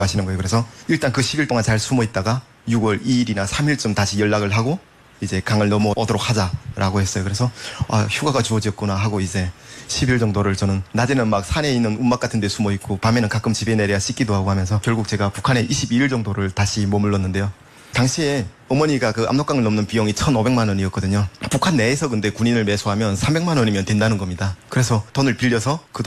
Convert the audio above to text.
하시는 거예요. 그래서 일단 그 10일 동안 잘 숨어 있다가 6월 2일이나 3일쯤 다시 연락을 하고 이제 강을 넘어오도록 하자라고 했어요. 그래서 휴가가 주어졌구나 하고 이제 10일 정도를 저는 낮에는 막 산에 있는 움막 같은 데 숨어 있고 밤에는 가끔 집에 내려야 씻기도 하고 하면서 결국 제가 북한에 22일 정도를 다시 머물렀는데요. 당시에 어머니가 그 압록강을 넘는 비용이 1,500만 원이었거든요. 북한 내에서 근데 군인을 매수하면 300만 원이면 된다는 겁니다. 그래서 돈을 빌려서 그